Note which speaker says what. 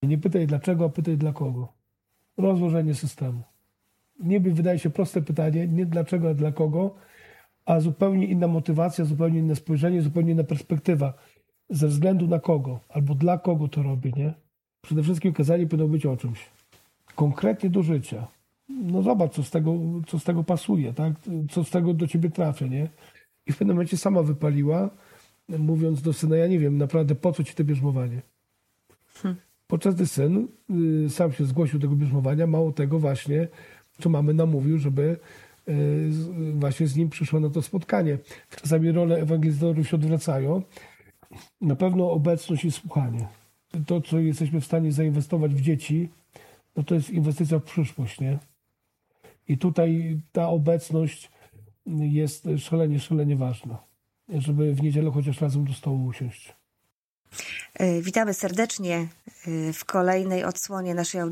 Speaker 1: Nie pytaj dlaczego, a pytaj dla kogo. Rozłożenie systemu. Niby wydaje się proste pytanie, nie dlaczego, a dla kogo, a zupełnie inna motywacja, zupełnie inne spojrzenie, zupełnie inna perspektywa. Ze względu na kogo, albo dla kogo to robię, nie? Przede wszystkim kazanie powinno być o czymś. Konkretnie do życia. No zobacz, co z tego pasuje, tak? Co z tego do ciebie trafia, nie? I w pewnym momencie sama wypaliła, mówiąc do syna, ja nie wiem naprawdę po co ci to bierzmowanie. Podczas gdy syn sam się zgłosił do tego bierzmowania, mało tego właśnie, co mamy namówił, żeby właśnie z nim przyszło na to spotkanie. Czasami role ewangelizatorów się odwracają. Na pewno obecność i słuchanie. To, co jesteśmy w stanie zainwestować w dzieci, no to jest inwestycja w przyszłość, nie? I tutaj ta obecność jest szalenie ważna, żeby w niedzielę chociaż razem do stołu usiąść.
Speaker 2: Witamy serdecznie w kolejnej odsłonie naszej audycji.